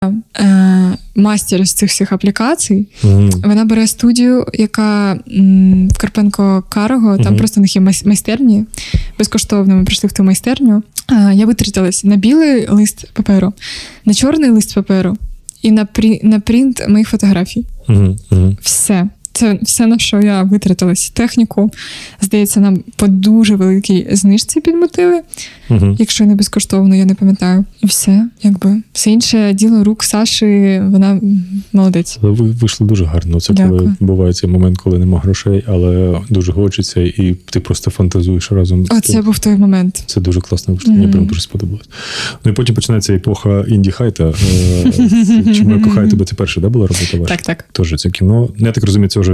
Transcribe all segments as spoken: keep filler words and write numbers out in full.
е, мастер з цих всіх аплікацій. Mm-hmm. Вона бере студію, яка м, в Карпенко-Карого, там mm-hmm. просто у них є майстерні. Безкоштовно ми прийшли в ту майстерню. Е, я витратилась на білий лист паперу, на чорний лист паперу і на, прі, на принт моїх фотографій. Mm-hmm. Mm-hmm. Все. Це все, на що я витратилась. Техніку, здається, нам по дуже великій знижці підмотили. Угу. Якщо не безкоштовно, я не пам'ятаю. І все, якби. Все інше діло рук Саші, вона молодець. Ви вийшли дуже гарно. Це Дякую. Коли буває цей момент, коли нема грошей, але дуже хочеться, і ти просто фантазуєш разом. Оце був той момент. Це дуже класно. Mm-hmm. Мені прям дуже сподобалось. Ну і потім починається епоха інді-хайта. Чому я кохаю тебе? Це перша, да, була робота ваша? Так, так. Тож це кіно. Я так розумію, це вже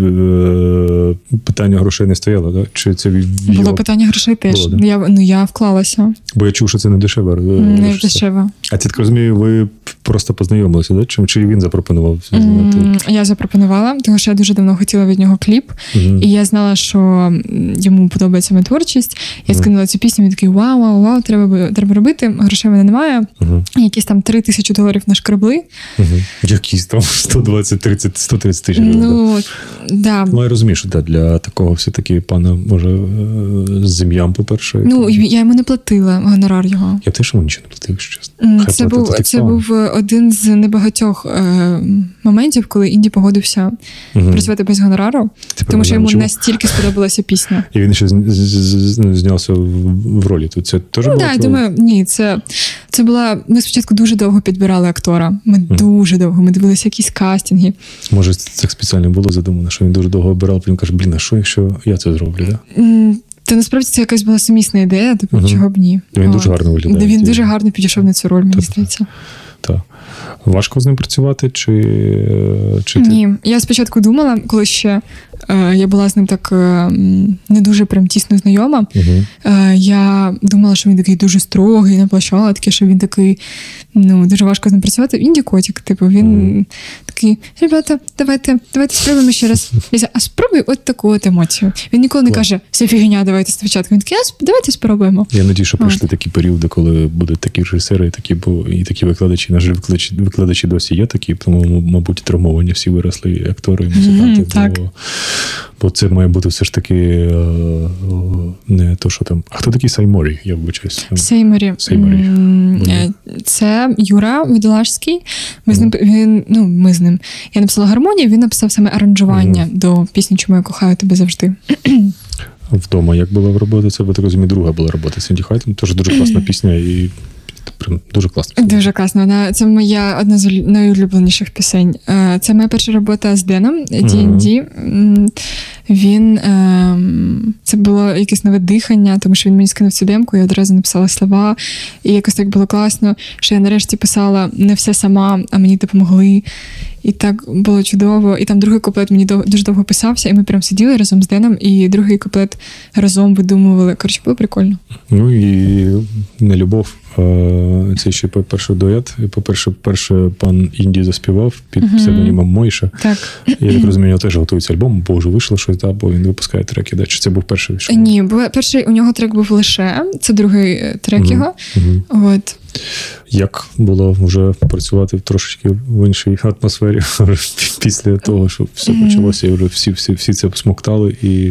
питання грошей не стояло, да? Чи це було його... питання грошей теж. Було, да? Я, ну, я вклалася. Бо я чув, що це не дешево. Не дешево. А це, так розумію, ви просто познайомилися, да? Чи, чи він запропонував? Mm, я запропонувала, тому що я дуже давно хотіла від нього кліп. Mm-hmm. І я знала, що йому подобається моя творчість. Я mm-hmm. скинула цю пісню, він такий, вау, вау, вау, треба, треба робити. Грошей в мене немає. Mm-hmm. Якісь там три тисячі доларів нашкребли. Mm-hmm. Якісь там сто двадцять, тридцять, сто тридцять тисяч. Ну, да. Ну, я розумію, що да, для такого все-таки пана, може, з ім'ям, по-перше. Ну, там... я йому не платила гонорар його. Я теж йому нічого не платив, якщо чесно. Хай це був, це був один з небагатьох е, моментів, коли Інді погодився угу. працювати без гонорару, Ти тому що йому чому? настільки сподобалася пісня. І він ще з, з, з, знявся в, в ролі. Тут це теж ну, було? Так, я думаю, ні, це, це була... Ми спочатку дуже довго підбирали актора. Ми угу. дуже довго, ми дивилися якісь кастинги. Може, це спеціально було задумано, що він дуже довго обирав, потім каже, блін, а що, якщо я це зроблю, да? Та насправді це якась була сумісна ідея, типу, угу. чого б ні. Він О, дуже гарно виглядає. Він дуже гарно підійшов на цю роль, мені так, здається. Так. Важко з ним працювати? Чи, чи Ні, ти... я спочатку думала, коли ще е, я була з ним так е, не дуже прям тісно знайома, угу. е, я думала, що він такий дуже строгий на площадці, що він такий, ну, дуже важко з ним працювати. Інді котик, типу, він угу. такий, ребята, давайте, давайте спробуємо ще раз. Я, а спробуй от таку от емоцію. Він ніколи не Клас. каже, все фігня, давайте спочатку. Він такий, а давайте спробуємо. Я надію, що пройшли такі періоди, коли будуть такі режисери, такі, бо, і такі викладачі, на жаль, викладачі, викладачі досі є такі, тому, мабуть, травмовані всі виросли, і актори, і музиканти. Mm, бо, бо це має бути все ж таки не то, що там... А хто такий Сайморі, я вибачаюсь? Сейморі. Сейморі. Mm, це Юра Видолашський. Ми mm. з ним, він, ну, ми з ним. Я написала гармонію, він написав саме аранжування mm. до пісні «Чому я кохаю тебе завжди». Вдома як була робота? Це, бо так розумію, друга була робота з Інді Хайтом. Теж дуже класна пісня і прям дуже класно. Дуже класно. Вона, це моя одна з найулюбленіших пісень. Це моя перша робота з Деном, ді ен ді. Mm-hmm. Він, це було якесь нове дихання, тому що він мені скинув цю демку, я одразу написала слова, і якось так було класно, що я нарешті писала не все сама, а мені допомогли. І так було чудово. І там другий куплет мені дуже довго писався, і ми прям сиділи разом з Деном, і другий куплет разом видумували. Коротше, було прикольно. Ну і не любов. Це ще перший дует. По-перше, перше пан Інді заспівав під uh-huh. псевдонімом Мойша. Так. Я так розумію, у нього теж готується альбом, бо вже вийшло щось, да, бо він випускає треки. Да? Чи це був перший вийшов? Ні, бо перший у нього трек був «Лише», це другий трек uh-huh. його. Uh-huh. От. Як було вже працювати трошечки в іншій атмосфері після того, що все почалося, і вже всі, всі, всі це смоктали і...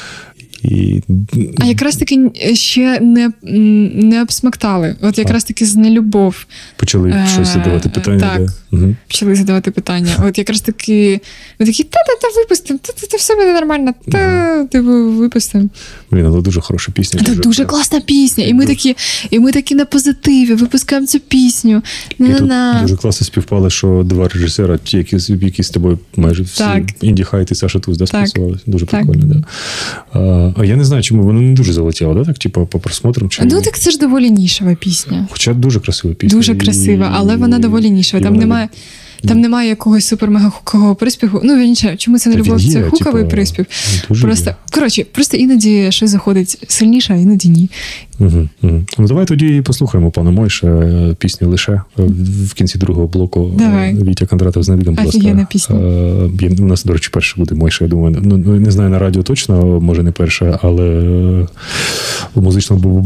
І... А якраз таки ще не, не обсмактали. От якраз таки з нелюбов. Почали е- щось задавати питання. Так, да? Угу. Почали задавати питання. От якраз таки, ми такі, та-та-та, випустимо, та-та-та, все буде нормально, та, типу, випустимо. Блін, але дуже хороша пісня. Це дуже, дуже класна пісня. І ми, такі, і ми такі на позитиві, випускаємо цю пісню. На-на-на. І тут дуже класно співпало, що два режисера, ті, які, які з тобою майже всі, Інді Хайт і Саша Туз, да, спрацювали. Дуже так. Прикольно, да. А, а я не знаю, чому воно не дуже залетіло, да? Так, типу, по просмотрам. Чи... Ну, так це ж доволі нішева пісня. Хоча дуже красива пісня. Дуже красива, але вона доволі нішева. Там немає... Там немає якогось супермега-хукового приспіву. Ну, вірніше, чому це не любов? Є, це хуковий типу, приспів. Просто, є. коротше, просто іноді щось заходить сильніше, а іноді ні. Угу, угу. Ну, давай тоді послухаємо пана Мойша пісню «Лише» в кінці другого блоку. Давай. Вітя Кондратов з Давидом. Офігенна пісня. У нас, до речі, перша буде Мойша, я думаю. Ну, не знаю, на радіо точно, може не перша, але в музичному